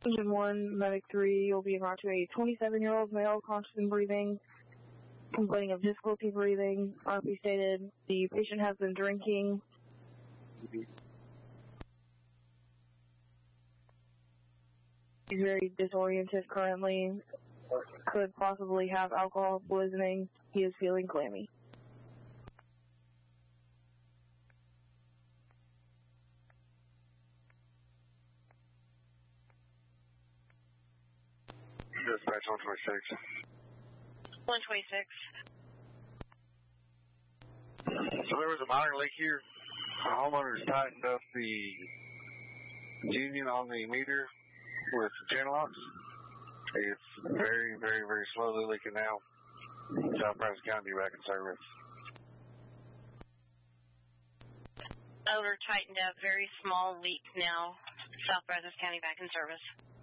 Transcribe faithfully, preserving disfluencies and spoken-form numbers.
Engine one, Medic three, you'll be brought to a twenty-seven-year-old male, conscious and breathing, complaining of difficulty breathing. R P stated the patient has been drinking. He's very disoriented currently. Could possibly have alcohol poisoning. He is feeling clammy. Dispatch one twenty-six. one twenty-six. So there was a minor leak here. The homeowners tightened up the union on the meter with channel locks. It's very, very, very slowly leaking now. South Brazos County back in service. Over, tightened up, very small leak now. South Brazos County back in service.